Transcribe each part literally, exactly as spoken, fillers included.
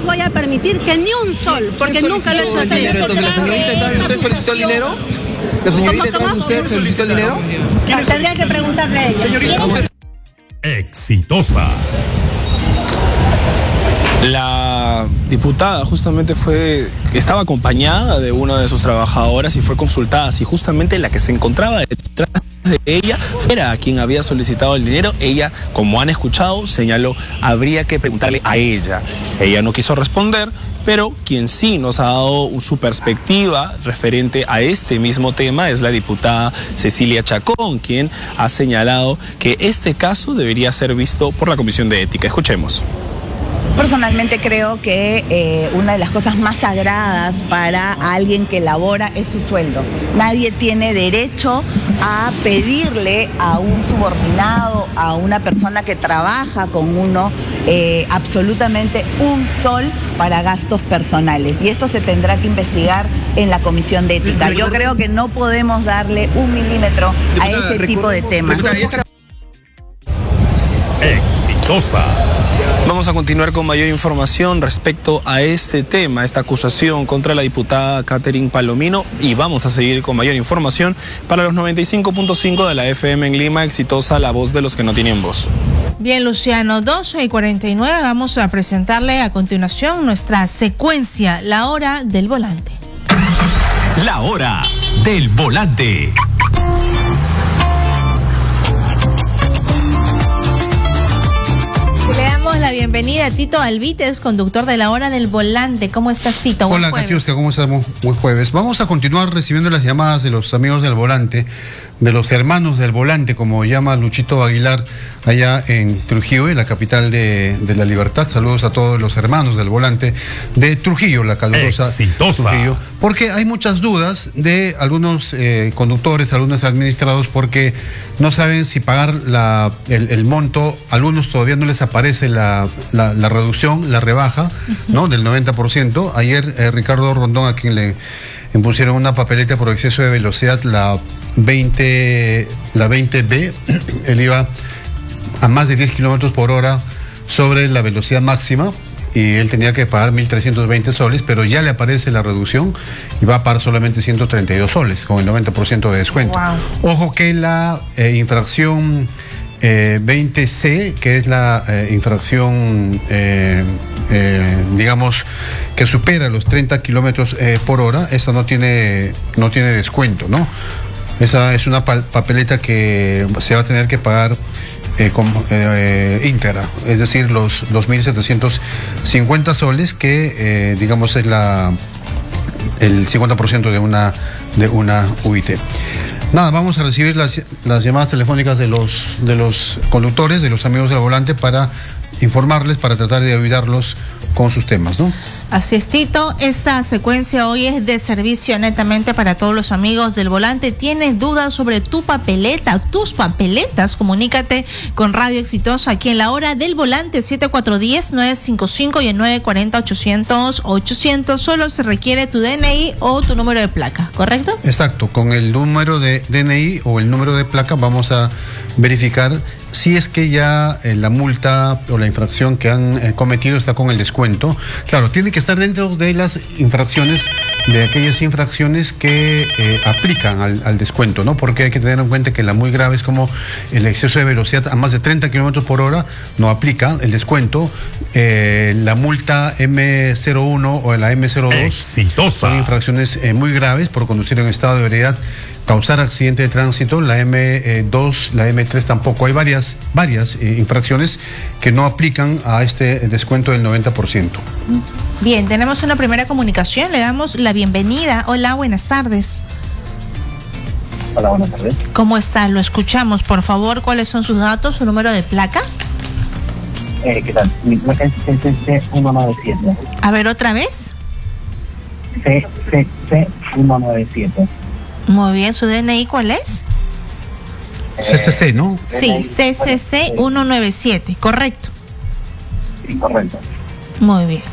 voy a permitir que ni un sol, porque nunca lo he hecho así. Entonces, ¿la señorita entonces usted solicitó el dinero? ¿La señorita entonces usted solicitó el dinero? No, tendría que preguntarle a ella. Exitosa. La diputada justamente fue, estaba acompañada de una de sus trabajadoras y fue consultada si justamente la que se encontraba detrás de ella fuera a quien había solicitado el dinero. Ella, como han escuchado, señaló, habría que preguntarle a ella. Ella no quiso responder, pero quien sí nos ha dado su perspectiva referente a este mismo tema es la diputada Cecilia Chacón, quien ha señalado que este caso debería ser visto por la Comisión de Ética. Escuchemos. Personalmente creo que eh, una de las cosas más sagradas para alguien que labora es su sueldo. Nadie tiene derecho a pedirle a un subordinado, a una persona que trabaja con uno, eh, absolutamente un sol para gastos personales. Y esto se tendrá que investigar en la Comisión de Ética. Yo creo que no podemos darle un milímetro a ese tipo de temas. Exitosa. Vamos a continuar con mayor información respecto a este tema, esta acusación contra la diputada Catherine Palomino, y vamos a seguir con mayor información para los noventa y cinco punto cinco de la F M en Lima. Exitosa, la voz de los que no tienen voz. Bien, Luciano, doce y cuarenta y nueve, vamos a presentarle a continuación nuestra secuencia, la hora del volante. La hora del volante. Le damos la bienvenida a Tito Alvites, conductor de la hora del volante. ¿Cómo estás, Tito? Hola, Katiuska, ¿cómo estamos? Muy jueves. Vamos a continuar recibiendo las llamadas de los amigos del volante, de los hermanos del volante, como llama Luchito Aguilar, allá en Trujillo, en la capital de, de la libertad. Saludos a todos los hermanos del volante de Trujillo, la calurosa Exitosa. Trujillo. Porque hay muchas dudas de algunos eh, conductores, algunos administrados, porque no saben si pagar la, el, el monto. Algunos todavía no les aparece la, la, la reducción, la rebaja, uh-huh, ¿no? Del noventa por ciento. Ayer eh, Ricardo Rondón, a quien le impusieron una papeleta por exceso de velocidad, la veinte, la veinte B, él iba a más de diez kilómetros por hora sobre la velocidad máxima y él tenía que pagar mil trescientos veinte soles, pero ya le aparece la reducción y va a pagar solamente ciento treinta y dos soles con el noventa por ciento de descuento. Wow. Ojo que la eh, infracción eh, veinte C, que es la eh, infracción, eh, eh, digamos, que supera los treinta kilómetros eh, por hora, esta no tiene, no tiene descuento, ¿no? Esa es una papeleta que se va a tener que pagar Eh, con, eh, íntegra, es decir, los, los mil setecientos cincuenta soles, que eh, digamos es la el cincuenta por ciento de una, de una U I T. Nada, vamos a recibir las, las llamadas telefónicas de los, de los conductores, de los amigos del volante, para informarles, para tratar de ayudarlos con sus temas, ¿no? Así es, Tito. Esta secuencia hoy es de servicio netamente para todos los amigos del volante. ¿Tienes dudas sobre tu papeleta, tus papeletas? Comunícate con Radio Exitosa aquí en la hora del volante, siete cuatro uno cero, nueve cinco cinco y el nueve cuatro cero, ochocientos, ochocientos. Solo se requiere tu D N I o tu número de placa, ¿correcto? Exacto. Con el número de D N I o el número de placa vamos a verificar si es que ya eh, la multa o la infracción que han eh, cometido está con el descuento. Claro, tiene que estar dentro de las infracciones, de aquellas infracciones que eh, aplican al, al descuento, ¿no? Porque hay que tener en cuenta que la muy grave es como el exceso de velocidad a más de treinta kilómetros por hora, no aplica el descuento. Eh, la multa M cero uno o la M cero dos Exitosa. Son infracciones eh, muy graves por conducir en estado de ebriedad, causar accidente de tránsito. La M dos, la M tres tampoco. Hay varias, varias eh, infracciones que no aplican a este descuento del noventa por ciento. Bien, tenemos una primera comunicación, le damos la bienvenida. Hola, buenas tardes. Hola, buenas tardes. ¿Cómo está? Lo escuchamos, por favor. ¿Cuáles son sus datos, su número de placa? Eh, ¿Qué tal? Mi placa es C C C ciento noventa y siete. A ver, ¿otra vez? C C C ciento noventa y siete. Muy bien, ¿su D N I cuál es? C C C, ¿no? Sí, C C C ciento noventa y siete, correcto. Sí, correcto. Muy bien.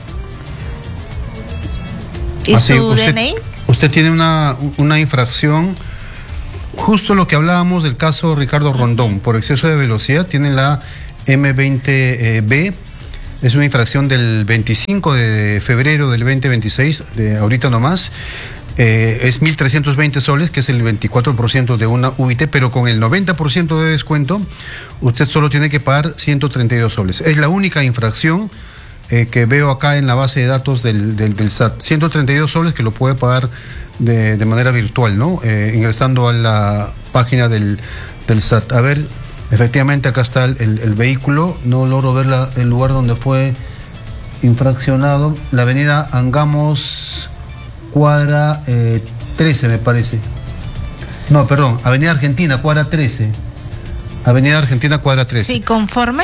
¿Y Así, su usted, D N I? Usted tiene una, una infracción, justo lo que hablábamos del caso Ricardo Rondón, por exceso de velocidad. Tiene la M veinte B, Es una infracción del veinticinco de febrero del veinte veintiséis, de ahorita nomás. Eh, es mil trescientos veinte soles, que es el veinticuatro por ciento de una U I T, pero con el noventa por ciento de descuento, usted solo tiene que pagar ciento treinta y dos soles. Es la única infracción eh, que veo acá en la base de datos del, del, del S A T. ciento treinta y dos soles que lo puede pagar de, de manera virtual, ¿no? Eh, ingresando a la página del, del S A T. A ver, efectivamente acá está el, el, el vehículo. No logro ver la, el lugar donde fue infraccionado. La avenida Angamos, cuadra eh, trece, me parece. No, perdón, Avenida Argentina, cuadra trece. Avenida Argentina, cuadra trece. Sí, conforme.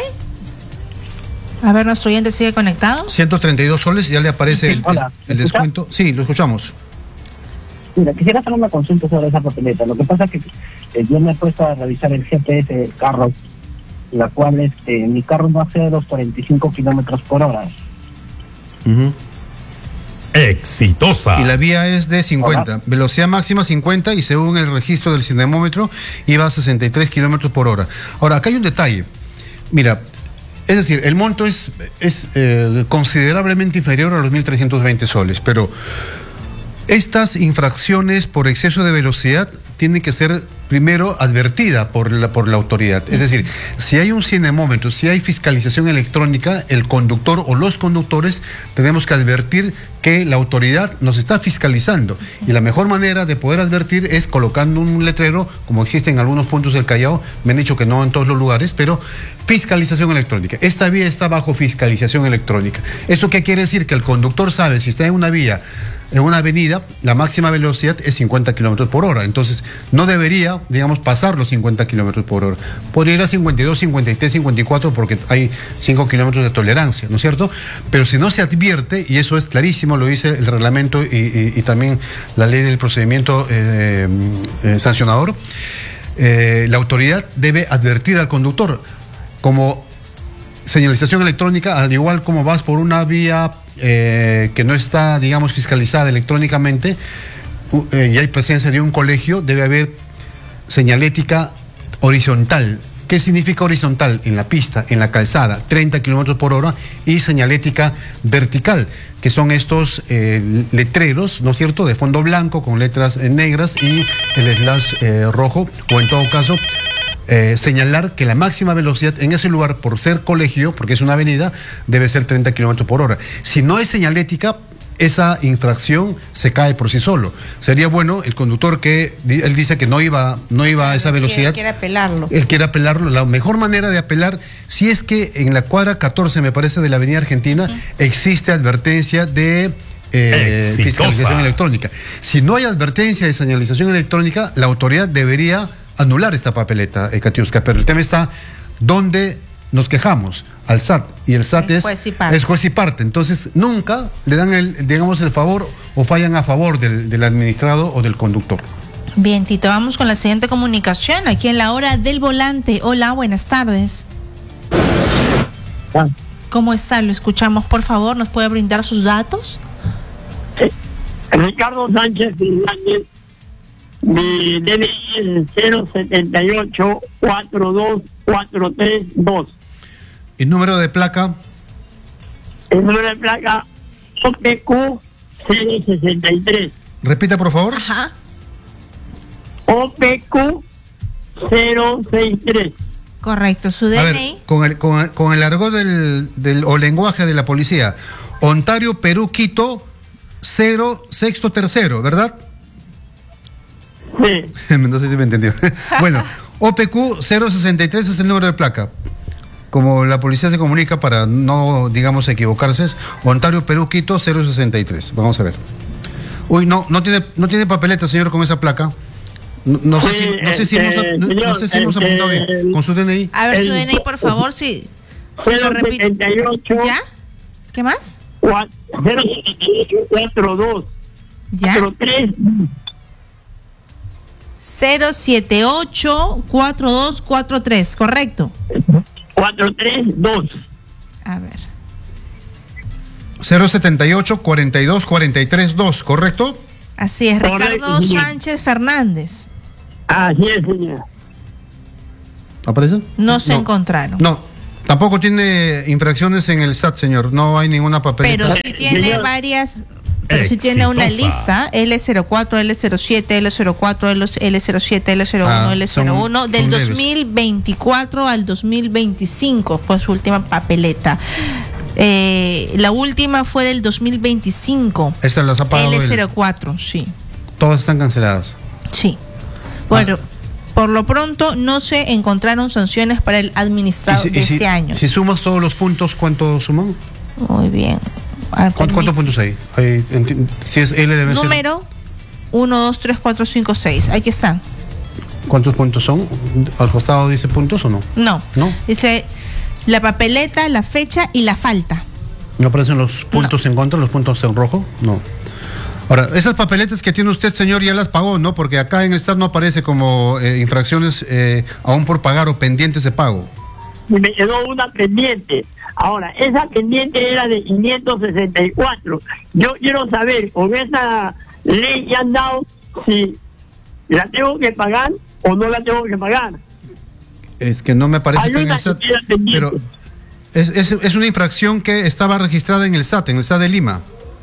A ver, nuestro oyente sigue conectado. ciento treinta y dos soles, ya le aparece el, el, el descuento. Sí, lo escuchamos. Mira, quisiera hacer una consulta sobre esa papeleta. Lo que pasa es que eh, yo me he puesto a revisar el G P S del carro, la cual este, mi carro no hace los cuarenta y cinco kilómetros por hora. Uh-huh. Exitosa. Y la vía es de cincuenta. Hola. Velocidad máxima cincuenta y según el registro del cinemómetro iba a sesenta y tres kilómetros por hora. Ahora, acá hay un detalle. Mira, es decir, el monto es, es eh, considerablemente inferior a los mil trescientos veinte soles, pero estas infracciones por exceso de velocidad tienen que ser primero advertida por la, por la autoridad. Es decir, si hay un cinemómetro, si hay fiscalización electrónica, el conductor o los conductores tenemos que advertir que la autoridad nos está fiscalizando. Y la mejor manera de poder advertir es colocando un letrero, como existe en algunos puntos del Callao, me han dicho que no en todos los lugares, pero fiscalización electrónica. Esta vía está bajo fiscalización electrónica. ¿Esto qué quiere decir? Que el conductor sabe si está en una vía, en una avenida, la máxima velocidad es cincuenta kilómetros por hora. Entonces, no debería, digamos, pasar los cincuenta kilómetros por hora. Podría ir a cincuenta y dos, cincuenta y tres, cincuenta y cuatro porque hay cinco kilómetros de tolerancia, ¿no es cierto? Pero si no se advierte, y eso es clarísimo, lo dice el reglamento y, y, y también la ley del procedimiento eh, eh, sancionador, eh, la autoridad debe advertir al conductor. Como señalización electrónica, al igual como vas por una vía eh, que no está, digamos, fiscalizada electrónicamente eh, y hay presencia de un colegio, debe haber señalética horizontal. ¿Qué significa horizontal? En la pista, en la calzada, treinta kilómetros por hora, y señalética vertical, que son estos eh, letreros, ¿no es cierto?, de fondo blanco con letras eh, negras y el slash eh, rojo, o en todo caso, Eh, señalar que la máxima velocidad en ese lugar, por ser colegio, porque es una avenida, debe ser treinta kilómetros por hora. Si no hay señalética, esa infracción se cae por sí solo. Sería bueno el conductor que él dice que no iba, no iba a esa velocidad. Él quiere apelarlo. Él quiere apelarlo. La mejor manera de apelar, si es que en la cuadra catorce, me parece, de la Avenida Argentina, uh-huh, existe advertencia de eh, fiscalización electrónica. Si no hay advertencia de señalización electrónica, la autoridad debería anular esta papeleta, eh, Katiuska, pero el tema está donde nos quejamos, al S A T, y el S A T es, es, juez, es juez y parte. Entonces nunca le dan el, digamos, el favor o fallan a favor del, del administrado o del conductor. Bien, Tito, vamos con la siguiente comunicación aquí en la hora del volante. Hola, buenas tardes. Ah. ¿Cómo está? Lo escuchamos, por favor, ¿nos puede brindar sus datos? Sí. Ricardo Sánchez Fernández. Mi D N I es cero setenta y ocho, cuarenta y dos, cuatrocientos treinta y dos. ¿Y número de placa? El número de placa O P Q cero sesenta y tres. Repita, por favor. Ajá. O P Q cero sesenta y tres. Correcto, su D N I. A ver, con el, con, con el argot del, del, o lenguaje de la policía, Ontario, Perú, Quito, cero, sexto, tercero, ¿verdad? Sí. No sé si me entendió. Bueno, O P Q cero sesenta y tres es el número de placa. Como la policía se comunica para no, digamos, equivocarse, es Ontario, Perú, Quito, cero sesenta y tres. Vamos a ver. Uy, no, no tiene, no tiene papeleta, señor, con esa placa. No, no sé si, no sé si hemos, no, no sé si hemos apuntado bien. Con su D N I. A ver, su D N I, por favor, si, si lo repite. ¿Ya? ¿Qué más? cero setenta y ocho, cuarenta y dos. ¿Ya? cero siete ocho, cuatro dos cuatro tres, ¿correcto? cuatro tres dos. A ver. cero setenta y ocho, cuarenta y dos, cuarenta y tres, dos, ¿correcto? Así es, Ricardo Correcto, Sánchez Fernández. Así es, señor. ¿Aparece? No se no. encontraron. No, Tampoco tiene infracciones en el S A T, señor. No hay ninguna papeleta. Pero sí tiene varias. Pero sí tiene una lista, L cero cuatro, L cero siete, L cero cuatro, L cero siete, L cero uno, Ah, L cero uno, son- del son leves. dos mil veinticuatro al dos mil veinticinco fue su última papeleta. Eh, la última fue del dos mil veinticinco. Estas las ha pagado L él. cero cuatro, sí. Todas están canceladas. Sí. Bueno, por lo pronto no se encontraron sanciones para el administrado Y si- de y si- este año. Si sumas todos los puntos, ¿cuánto suman? Muy bien. Ah, ¿Cuánto- ¿Cuántos puntos hay? Hay, enti- si es L debe ser. Número uno, dos, tres, cuatro, cinco, seis. Aquí están. ¿Cuántos puntos son? ¿Al costado dice puntos o no? No. No. Dice la papeleta, la fecha y la falta. ¿No aparecen los puntos en contra, los puntos en rojo? No. Ahora, esas papeletas que tiene usted, señor, ya las pagó, ¿no? Porque acá en el S A T no aparece como eh, infracciones eh, aún por pagar o pendientes de pago. Y me quedó una pendiente. Ahora, esa pendiente era de quinientos sesenta y cuatro. Yo quiero saber, con esa ley que han dado, si la tengo que pagar o no la tengo que pagar. Es que no me parece Hay que en una el S A T. que queda pendiente. Pero es, es, es una infracción que estaba registrada en el S A T, en el S A T de Lima.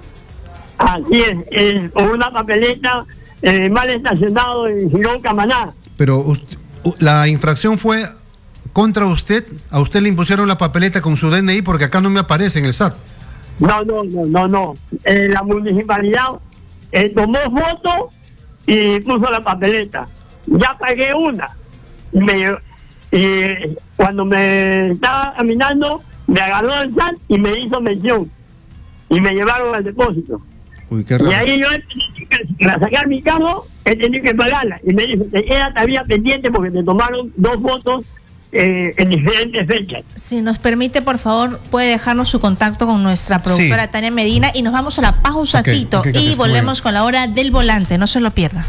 Así es, es con una papeleta eh, mal estacionado en Girón Camaná. Pero ust- u- la infracción fue contra usted. A usted le impusieron la papeleta con su D N I porque acá no me aparece en el S A T. No, no, no, no, no. Eh, la municipalidad eh, tomó foto y puso la papeleta. Ya pagué una. Y, me, y cuando me estaba caminando, me agarró el S A T y me hizo mención. Y me llevaron al depósito. Uy, qué Y raro. ahí yo, para sacar mi carro, he tenido que pagarla. Y me dijo, te queda todavía pendiente porque te tomaron dos fotos eh, en diferentes fechas. Si nos permite, por favor, puede dejarnos su contacto con nuestra productora Sí. Tania Medina y nos vamos a la pausa, Ok, Tito, ok, y gracias, volvemos con la hora del volante. No se lo pierda.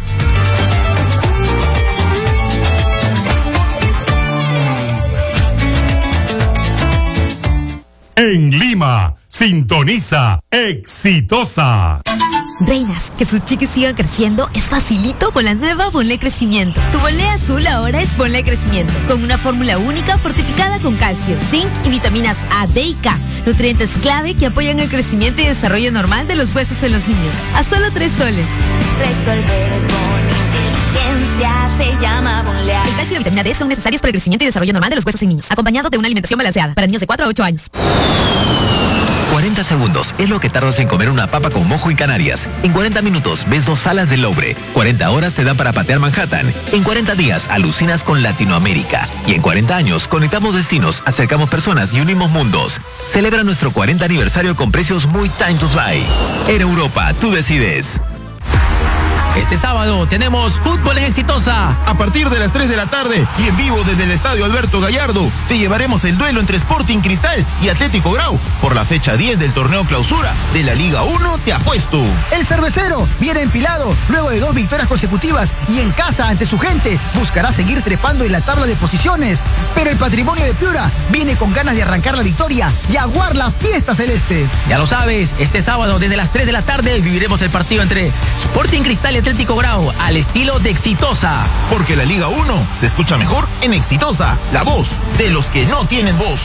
En Lima, sintoniza Exitosa. Reinas, que sus chiquis sigan creciendo es facilito con la nueva Bonle Crecimiento. Tu Bonle azul ahora es Bonle Crecimiento, con una fórmula única fortificada con calcio, zinc y vitaminas A, D y K, nutrientes clave que apoyan el crecimiento y desarrollo normal de los huesos en los niños. A solo tres soles. Resolver con inteligencia se llama Bonle. El calcio y la vitamina D son necesarios para el crecimiento y desarrollo normal de los huesos en niños, acompañado de una alimentación balanceada para niños de cuatro a ocho años. cuarenta segundos es lo que tardas en comer una papa con mojo en Canarias. En cuarenta minutos ves dos salas del Louvre. cuarenta horas te dan para patear Manhattan. En cuarenta días alucinas con Latinoamérica. Y en cuarenta años conectamos destinos, acercamos personas y unimos mundos. Celebra nuestro cuarenta aniversario con precios muy time to fly. Air Europa, tú decides. Este sábado tenemos fútbol en Exitosa. A partir de las tres de la tarde y en vivo desde el Estadio Alberto Gallardo, te llevaremos el duelo entre Sporting Cristal y Atlético Grau por la fecha diez del torneo clausura de la Liga uno, te apuesto. El cervecero viene empilado luego de dos victorias consecutivas y en casa ante su gente buscará seguir trepando en la tabla de posiciones. Pero el patrimonio de Piura viene con ganas de arrancar la victoria y aguar la fiesta celeste. Ya lo sabes, este sábado desde las tres de la tarde viviremos el partido entre Sporting Cristal y Atlético Grau al estilo de Exitosa. Porque la Liga uno se escucha mejor en Exitosa, la voz de los que no tienen voz.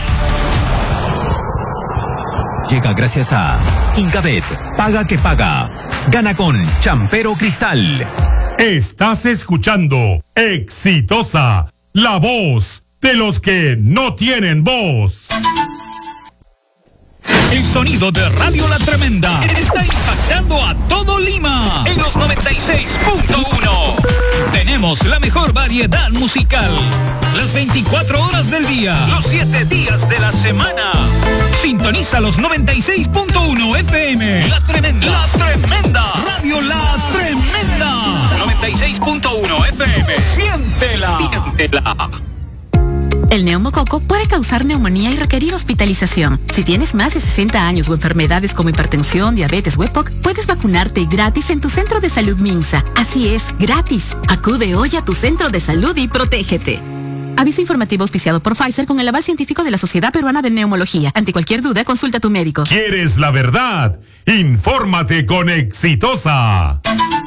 Llega gracias a Incabet, paga que paga. Gana con Champero Cristal. Estás escuchando Exitosa, la voz de los que no tienen voz. El sonido de Radio La Tremenda está impactando a todo Lima en los noventa y seis punto uno. Tenemos la mejor variedad musical, las veinticuatro horas del día, los siete días de la semana. Sintoniza los noventa y seis punto uno F M. La Tremenda. La Tremenda. Radio La Tremenda. noventa y seis punto uno F M. Siéntela. Siéntela. El neumococo puede causar neumonía y requerir hospitalización. Si tienes más de sesenta años o enfermedades como hipertensión, diabetes o E P O C, puedes vacunarte gratis en tu centro de salud Minsa. Así es, gratis. Acude hoy a tu centro de salud y protégete. Aviso informativo auspiciado por Pfizer con el aval científico de la Sociedad Peruana de Neumología. Ante cualquier duda, consulta a tu médico. ¿Quieres la verdad? Infórmate con Exitosa.